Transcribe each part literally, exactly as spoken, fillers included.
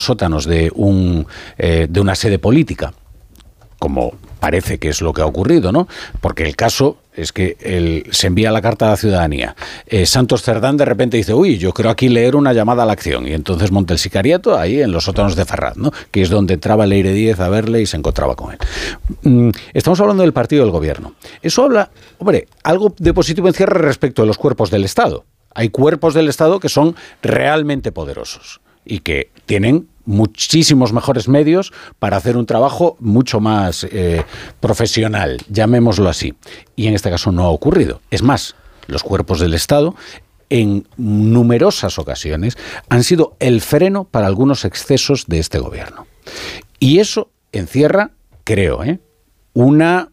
sótanos de, un, eh, de una sede política, como parece que es lo que ha ocurrido, ¿no? Porque el caso es que el, se envía la carta a la ciudadanía. Eh, Santos Cerdán de repente dice, uy, yo creo aquí leer una llamada a la acción. Y entonces monta el sicariato ahí en los sótanos de Ferraz, ¿no? Que es donde entraba Leire Díez a verle y se encontraba con él. Mm, estamos hablando del partido del gobierno. Eso habla, hombre, algo de positivo encierra respecto a los cuerpos del Estado. Hay cuerpos del Estado que son realmente poderosos y que tienen muchísimos mejores medios para hacer un trabajo mucho más eh, profesional, llamémoslo así. Y en este caso no ha ocurrido. Es más, los cuerpos del Estado en numerosas ocasiones han sido el freno para algunos excesos de este gobierno. Y eso encierra, creo, ¿eh? una,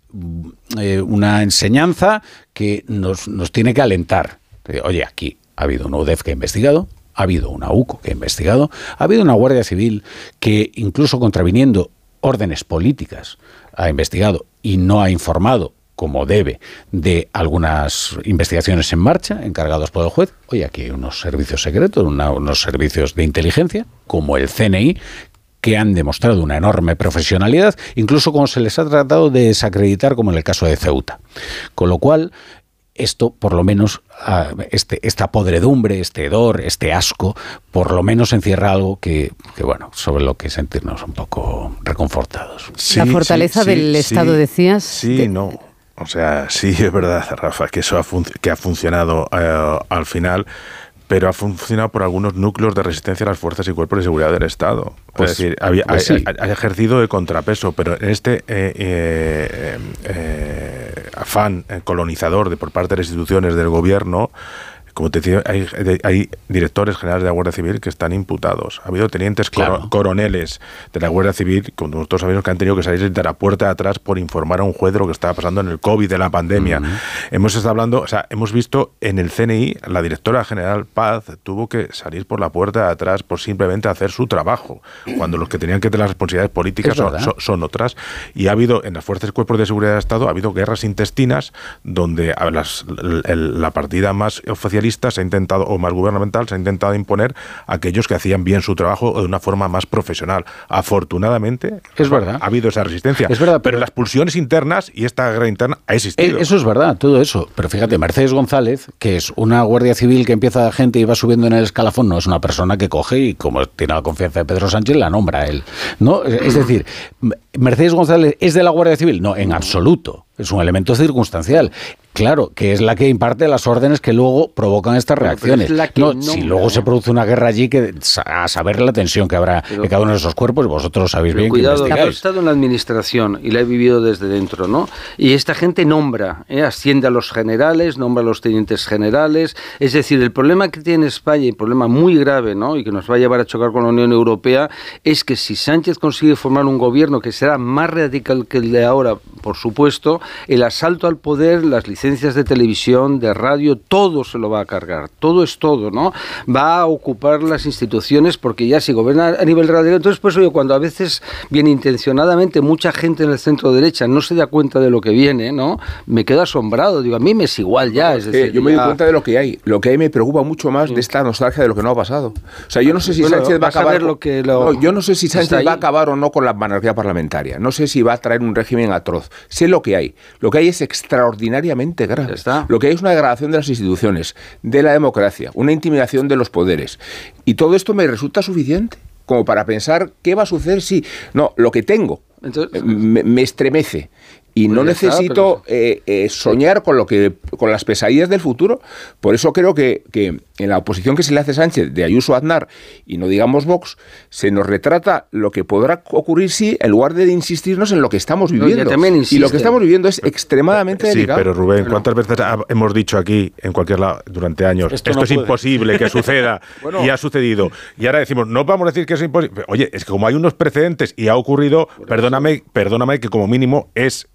eh, una enseñanza que nos, nos tiene que alentar. Oye, aquí ha habido una U D E F que ha investigado, ha habido una U C O que ha investigado, ha habido una Guardia Civil que, incluso contraviniendo órdenes políticas, ha investigado y no ha informado como debe de algunas investigaciones en marcha encargados por el juez. Oye, aquí hay unos servicios secretos, una, unos servicios de inteligencia, como el C N I, que han demostrado una enorme profesionalidad, incluso como se les ha tratado de desacreditar, como en el caso de Ceuta. Con lo cual, esto, por lo menos, este, esta podredumbre, este hedor, este asco, por lo menos encierra algo que, que, bueno, sobre lo que sentirnos un poco reconfortados. Sí, la fortaleza sí, del sí, Estado, sí, decías. Sí, de... no. O sea, sí, es verdad, Rafa, que eso ha, fun- que ha funcionado eh, al final, pero ha funcionado por algunos núcleos de resistencia a las fuerzas y cuerpos de seguridad del Estado. Pues, es decir, había, pues sí. ha, ha ejercido de contrapeso, pero en este eh, eh, eh, afán colonizador de por parte de las instituciones del gobierno, como te decía, hay, hay directores generales de la Guardia Civil que están imputados. Ha habido tenientes claro. cor- coroneles de la Guardia Civil, como nosotros sabemos, que han tenido que salir de la puerta de atrás por informar a un juez de lo que estaba pasando en el COVID, de la pandemia. Uh-huh. Hemos estado hablando, o sea, hemos visto en el C N I, la directora general Paz tuvo que salir por la puerta de atrás por simplemente hacer su trabajo, cuando los que tenían que tener las responsabilidades políticas son, son, son otras. Y ha habido, en las fuerzas y cuerpos de seguridad del Estado, ha habido guerras intestinas donde a las, el, la partida más oficial se ha intentado, o más gubernamental, se ha intentado imponer a aquellos que hacían bien su trabajo de una forma más profesional. Afortunadamente, es verdad. Ha habido esa resistencia. Es verdad, pero, pero las pulsiones internas y esta guerra interna ha existido. Eso es verdad, todo eso. Pero fíjate, Mercedes González, que es una guardia civil que empieza gente y va subiendo en el escalafón, no es una persona que coge y, como tiene la confianza de Pedro Sánchez, la nombra a él, ¿no? Es decir, ¿Mercedes González es de la Guardia Civil? No, en absoluto. Es un elemento circunstancial. Claro, que es la que imparte las órdenes que luego provocan estas reacciones. No, no, si luego ¿no? se produce una guerra allí, que a saber la tensión que habrá pero, en cada uno de esos cuerpos, vosotros sabéis bien cuidado, que investigáis. He estado en la administración y la he vivido desde dentro, ¿no? Y esta gente nombra, ¿eh? asciende a los generales, nombra a los tenientes generales. Es decir, el problema que tiene España, y un problema muy grave, ¿no? Y que nos va a llevar a chocar con la Unión Europea, es que si Sánchez consigue formar un gobierno que será más radical que el de ahora, por supuesto, el asalto al poder, las licencias de televisión, de radio, todo se lo va a cargar, todo es todo, ¿no? Va a ocupar las instituciones porque ya si gobierna a nivel radical, entonces pues oye, cuando a veces bien intencionadamente mucha gente en el centro derecha no se da cuenta de lo que viene, ¿no? Me quedo asombrado, digo, a mí me es igual ya, es decir, eh, yo me ya... doy cuenta de lo que hay, lo que hay me preocupa mucho más de esta nostalgia de lo que no ha pasado. O sea, yo no sé si bueno, Sánchez va a acabar con... lo que lo... no, yo no sé si Sánchez va a acabar o no con la monarquía parlamentaria, no sé si va a traer un régimen atroz, sé lo que hay, lo que hay es extraordinariamente grave. Está. Lo que hay es una degradación de las instituciones, de la democracia, una intimidación de los poderes. Y todo esto me resulta suficiente como para pensar qué va a suceder si... No, lo que tengo Entonces, me, me estremece. Y no pues necesito está, pero... eh, eh, soñar con lo que con las pesadillas del futuro. Por eso creo que, que en la oposición que se le hace Sánchez de Ayuso a Aznar, y no digamos Vox, se nos retrata lo que podrá ocurrir si, en lugar de insistirnos en lo que estamos viviendo. No, y lo que estamos viviendo es extremadamente sí, delicado. Sí, pero Rubén, ¿cuántas veces hemos dicho aquí, en cualquier lado, durante años, esto, esto no es puede. imposible que suceda, bueno, y ha sucedido? Y ahora decimos, no vamos a decir que es imposible. Oye, es que como hay unos precedentes y ha ocurrido, perdóname, perdóname que como mínimo es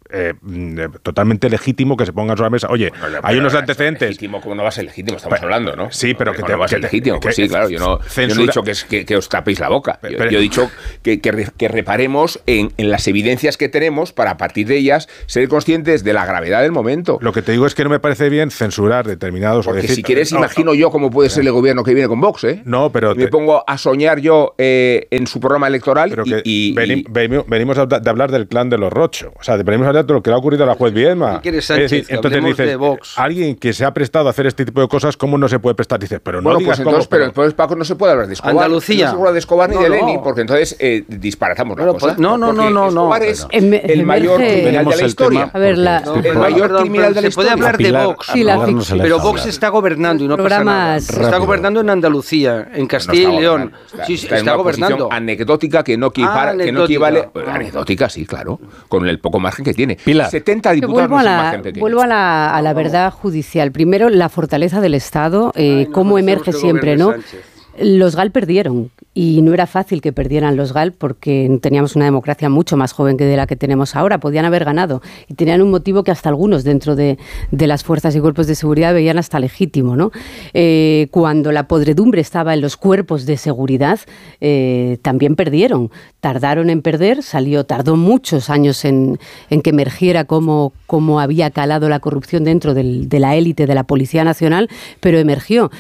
eh, totalmente legítimo que se pongan sobre la mesa. Oye, bueno, hay unos antecedentes. Legítimo, como no va a ser legítimo, estamos pero, hablando, ¿no? Sí, pero que te va a ser legítimo. Que, pues sí, claro, yo no, yo no he dicho que, que, que os tapéis la boca. Yo, pero, yo he dicho que, que, que reparemos en, en las evidencias que tenemos para a partir de ellas ser conscientes de la gravedad del momento. Lo que te digo es que no me parece bien censurar determinados... Porque decir, si quieres, no, imagino no, yo cómo puede ser el gobierno que viene con Vox, ¿eh? No, pero... Y me te... pongo a soñar yo eh, en su programa electoral pero y, que y, venim, venimos, venimos a de hablar del clan de los Rocho. O sea, venimos a hablar de lo que le ha ocurrido a la juez Viedma. ¿Qué Sánchez, es decir, entonces dices, de Vox. Alguien que se ha prestado a hacer este tipo de cosas, ¿cómo no se puede prestar? Dices, pero no bueno, digas pues entonces, cómo... Pero entonces, Paco, no se puede hablar de Escobar. Andalucía. No se habla de Escobar ni no, de no. Lenin, porque entonces eh, disparatamos la bueno, cosa. No, no, no, no. Escobar no, es em, el mayor criminal de la historia. A ver, la, el no, mayor perdón, criminal de la se puede historia. hablar de Vox. Sí, la no, pero Vox está gobernando y no pasa nada. Está gobernando en Andalucía, en Castilla y León. Está, sí, está, está en una gobernando. Anecdótica que no equipara, ah, que no equivale. Ah. Anecdótica, sí, claro. Con el poco margen que tiene. Pilar. setenta diputados vuelvo, a la, margen pequeño. vuelvo a la, a la verdad judicial. Primero, la fortaleza del Estado, eh, Ay, no, cómo emerge siempre, ¿no? Sánchez. Los GAL perdieron y no era fácil que perdieran los GAL porque teníamos una democracia mucho más joven que de la que tenemos ahora. Podían haber ganado y tenían un motivo que hasta algunos dentro de, de las fuerzas y cuerpos de seguridad veían hasta legítimo, ¿no? Eh, cuando la podredumbre estaba en los cuerpos de seguridad, eh, también perdieron. Tardaron en perder, salió, tardó muchos años en, en que emergiera cómo, cómo había calado la corrupción dentro del, de la élite de la Policía Nacional, pero emergió.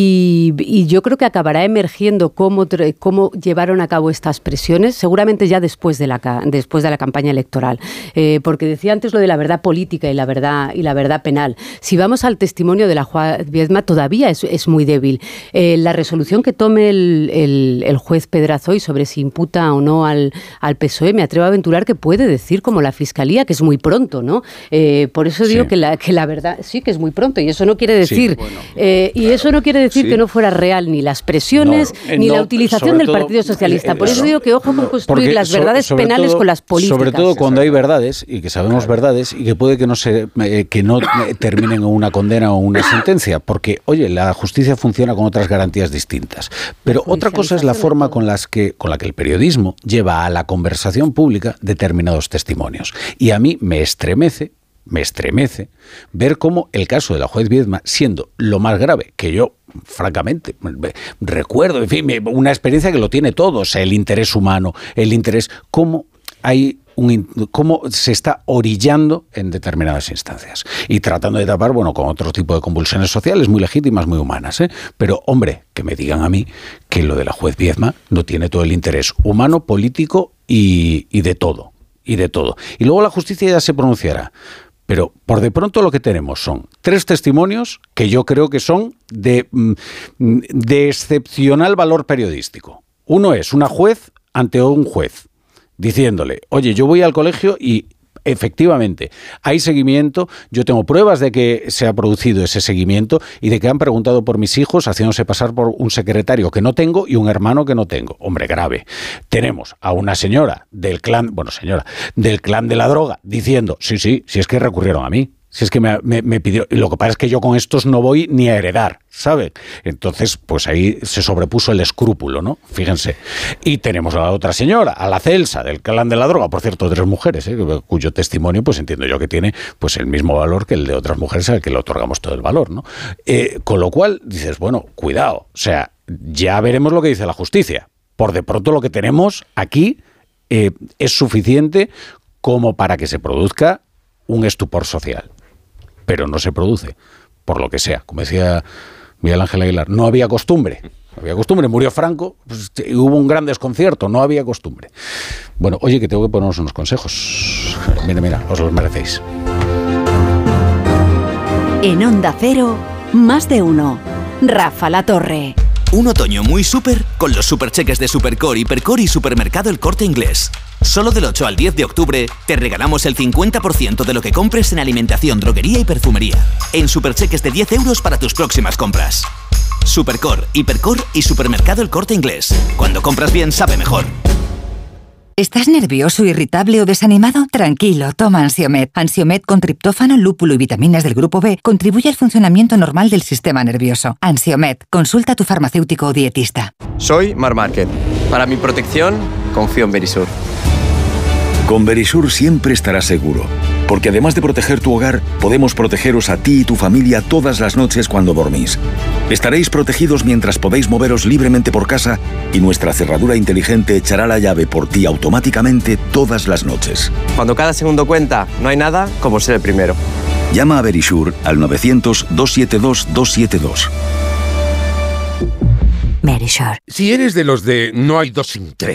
Y, y yo creo que acabará emergiendo cómo, cómo llevaron a cabo estas presiones, seguramente ya después de la, después de la campaña electoral. Eh, porque decía antes lo de la verdad política y la verdad, y la verdad penal. Si vamos al testimonio de la juez Viedma, todavía es, es muy débil. Eh, la resolución que tome el, el, el juez Pedrazoy sobre si imputa o no al, al P S O E, me atrevo a aventurar que puede decir como la Fiscalía, que es muy pronto, ¿no? Eh, por eso digo sí. que, la, que la verdad, sí que es muy pronto, y eso no quiere decir, sí, bueno, eh, y claro, eso no quiere decir sí. que no fuera real ni las presiones, no, eh, ni no, la utilización del todo, Partido Socialista. Por eso digo que ojo con construir las verdades so, penales todo, con las políticas. Sobre todo cuando hay verdades, y que sabemos claro. verdades, y que puede que no se eh, que no terminen en una condena o una sentencia, porque, oye, la justicia funciona con otras garantías distintas. Pero otra cosa es la forma con, las que, con la que el periodismo lleva a la conversación pública determinados testimonios. Y a mí me estremece, me estremece ver cómo el caso de la juez Viedma, siendo lo más grave, que yo, francamente, recuerdo, en fin, una experiencia que lo tiene todo, o sea, el interés humano, el interés, cómo hay un, cómo se está orillando en determinadas instancias y tratando de tapar, bueno, con otro tipo de convulsiones sociales muy legítimas, muy humanas, ¿eh? Pero, hombre, que me digan a mí que lo de la juez Viedma no tiene todo el interés humano, político y, y de todo, y de todo. Y luego la justicia ya se pronunciará. Pero por de pronto lo que tenemos son tres testimonios que yo creo que son de, de excepcional valor periodístico. Uno es una juez ante un juez, diciéndole, oye, yo voy al colegio y efectivamente hay seguimiento, yo tengo pruebas de que se ha producido ese seguimiento y de que han preguntado por mis hijos haciéndose pasar por un secretario que no tengo y un hermano que no tengo. Hombre, grave. Tenemos a una señora del clan, bueno, señora, del clan de la droga diciendo, sí, sí, si es que recurrieron a mí. Si es que me, me, me pidió... Y lo que pasa es que yo con estos no voy ni a heredar, ¿sabe? Entonces, pues ahí se sobrepuso el escrúpulo, ¿no? Fíjense. Y tenemos a la otra señora, a la Celsa, del clan de la droga, por cierto, tres mujeres, ¿eh? Cuyo testimonio, pues entiendo yo que tiene pues el mismo valor que el de otras mujeres al que le otorgamos todo el valor, ¿no? Eh, con lo cual, dices, bueno, cuidado, o sea, ya veremos lo que dice la justicia. Por de pronto lo que tenemos aquí eh, es suficiente como para que se produzca un estupor social. Pero no se produce, por lo que sea. Como decía Miguel Ángel Aguilar, no había costumbre. No había costumbre. Murió Franco, pues, hubo un gran desconcierto, no había costumbre. Bueno, oye, que tengo que ponernos unos consejos. Mira, mira, os los merecéis. En Onda Cero, más de uno. Rafa La Torre. Un otoño muy súper con los supercheques de Supercore, Hipercore y Supermercado El Corte Inglés. Solo del ocho al diez de octubre te regalamos el cincuenta por ciento de lo que compres en alimentación, droguería y perfumería. En supercheques de diez euros para tus próximas compras. Supercore, Hipercore y Supermercado El Corte Inglés. Cuando compras bien, sabe mejor. ¿Estás nervioso, irritable o desanimado? Tranquilo, toma Ansiomed. Ansiomed con triptófano, lúpulo y vitaminas del grupo B contribuye al funcionamiento normal del sistema nervioso. Ansiomed, consulta a tu farmacéutico o dietista. Soy Mar Márquez. Para mi protección, confío en Verisur. Con Verisur siempre estarás seguro. Porque además de proteger tu hogar, podemos protegeros a ti y tu familia todas las noches cuando dormís. Estaréis protegidos mientras podéis moveros libremente por casa y nuestra cerradura inteligente echará la llave por ti automáticamente todas las noches. Cuando cada segundo cuenta, no hay nada como ser el primero. Llama a Verisure al novecientos, doscientos setenta y dos, doscientos setenta y dos. Verisure. Si eres de los de no hay dos sin tres